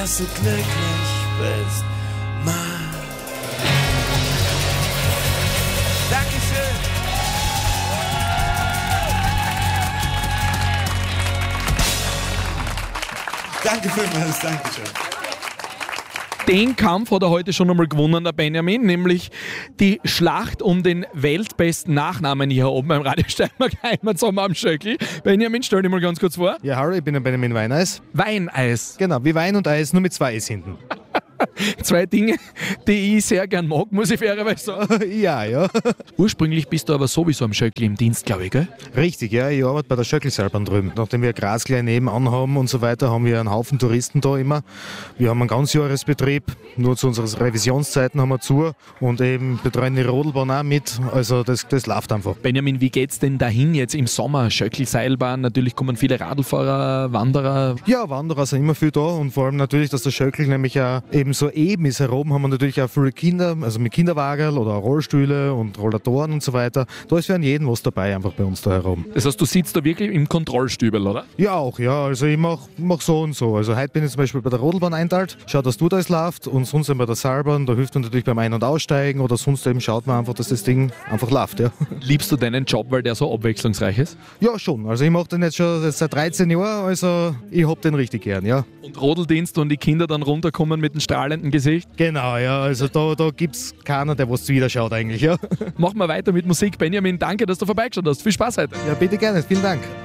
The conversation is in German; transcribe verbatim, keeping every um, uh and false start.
dass du glücklich bist, Mann. Dankeschön. Danke vielmals, Dankeschön. Den Kampf hat er heute schon einmal gewonnen, der Benjamin, nämlich die Schlacht um den weltbesten Nachnamen hier oben beim Radio Steiermark Heimat Sommer am Schöckl. Benjamin, stell dich mal ganz kurz vor. Ja, hallo, ich bin der Benjamin Weineis. Weineis. Genau, wie Wein und Eis, nur mit zwei S hinten. Zwei Dinge, die ich sehr gern mag, muss ich fairerweise sagen. Ja, ja. Ursprünglich bist du aber sowieso am Schöckl im Dienst, glaube ich, gell? Richtig, ja, ich arbeite bei der Schöckelseilbahn drüben. Nachdem wir Gras gleich nebenan haben und so weiter, haben wir einen Haufen Touristen da immer. Wir haben einen Ganzjahresbetrieb, nur zu unseren Revisionszeiten haben wir zu und eben betreuen die Rodelbahn auch mit, also das, das läuft einfach. Benjamin, wie geht's denn dahin jetzt im Sommer? Schöckl-Seilbahn, natürlich kommen viele Radlfahrer, Wanderer. Ja, Wanderer sind immer viel da und vor allem natürlich, dass der Schöckl nämlich auch eben so eben ist herum, haben wir natürlich auch viele Kinder, also mit Kinderwagen oder Rollstühle und Rollatoren und so weiter. Da ist für jeden was dabei einfach bei uns da herum. Das heißt, du sitzt da wirklich im Kontrollstübel, oder? Ja, auch, ja. Also ich mach, mach so und so. Also heute bin ich zum Beispiel bei der Rodelbahn einteilt, schau, dass du da läuft und sonst eben bei der Seilbahn, da hilft man natürlich beim Ein- und Aussteigen oder sonst eben schaut man einfach, dass das Ding einfach läuft, ja. Liebst du deinen Job, weil der so abwechslungsreich ist? Ja, schon. Also ich mache den jetzt schon seit dreizehn Jahren, also ich hab den richtig gern, ja. Und Rodeldienst und die Kinder dann runterkommen mit einem strahlenden Gesicht? Genau, ja. Also da, da gibt's keiner, der was wieder schaut eigentlich, ja. Machen wir weiter mit Musik. Benjamin, danke, dass du vorbeigeschaut hast. Viel Spaß heute. Ja, bitte gerne. Vielen Dank.